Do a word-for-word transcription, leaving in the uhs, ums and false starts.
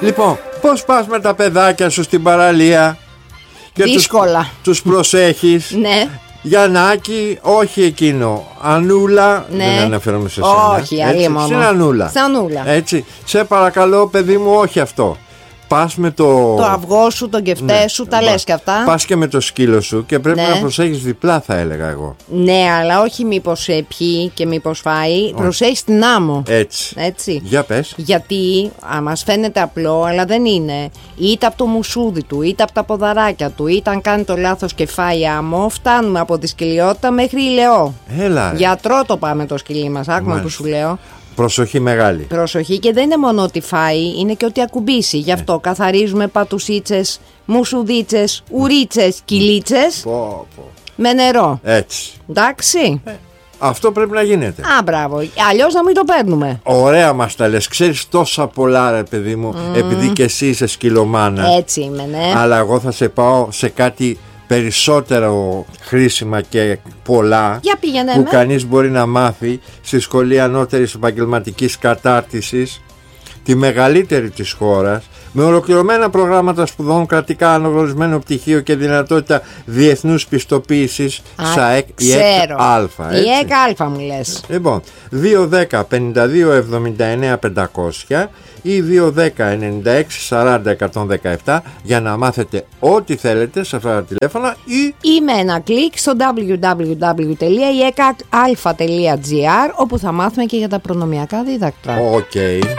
Λοιπόν, πώς πας με τα παιδάκια σου στην παραλία? Και δύσκολα. Τους, τους προσέχεις. Ναι. Γιαννάκη, όχι εκείνο. Ανούλα, ναι. δεν αναφέρομαι σε σένα. Όχι, άλλη μόνο. Στην Ανούλα. Στην Ανούλα. Έτσι, σε παρακαλώ παιδί μου, όχι αυτό. Πας με το... το αυγό σου, τον κεφτέ ναι, σου, τα λες και αυτά. Πας και με το σκύλο σου και πρέπει ναι. να προσέχεις διπλά, θα έλεγα εγώ. Ναι, αλλά όχι μήπως πιει και μήπως φάει. Όχι. Προσέχεις την άμμο. Έτσι. Έτσι. Για πες. Γιατί α, μας φαίνεται απλό, αλλά δεν είναι. Είτε από το μουσούδι του, είτε από τα ποδαράκια του, είτε αν κάνει το λάθος και φάει άμμο, φτάνουμε από τη σκυλιότητα μέχρι ηλαιό. Έλα. Γιατρό το πάμε το σκυλί μας, άκουμα που σου λέω. Προσοχή μεγάλη. Προσοχή, και δεν είναι μόνο ότι φάει, είναι και ότι ακουμπήσει. Γι' αυτό ε. καθαρίζουμε πατουσίτσες, μουσουδίτσες, ουρίτσες, κυλίτσες πω, πω. με νερό. Έτσι. Εντάξει. Ε. Αυτό πρέπει να γίνεται. Α, μπράβο. Αλλιώς να μην το παίρνουμε. Ωραία μας τα λες. Ξέρεις τόσα πολλά, ρε παιδί μου, mm. επειδή και εσύ είσαι σκυλομάνα. Έτσι είμαι, ναι. Αλλά εγώ θα σε πάω σε κάτι περισσότερο χρήσιμα και πολλά. Για πήγαινε που με. κανείς μπορεί να μάθει στη Σχολή Ανώτερης Επαγγελματικής Κατάρτισης, τη μεγαλύτερη της χώρας, με ολοκληρωμένα προγράμματα σπουδών, κρατικά αναγνωρισμένο πτυχίο και δυνατότητα διεθνούς πιστοποίησης. ΣΑΕΚ, η ΕΚ Α. Η ΕΚ Α μου λες. Λοιπόν, δύο δέκα πενήντα δύο εβδομήντα εννέα πεντακόσια ή δύο δέκα ενενήντα έξι σαράντα εκατόν δεκαεπτά για να μάθετε ό,τι θέλετε σε αυτά τα τηλέφωνα ή... ή με ένα κλικ στο double-u double-u double-u τελεία i e k a τελεία g r, όπου θα μάθουμε και για τα προνομιακά δίδακτρα. Οκ. Okay.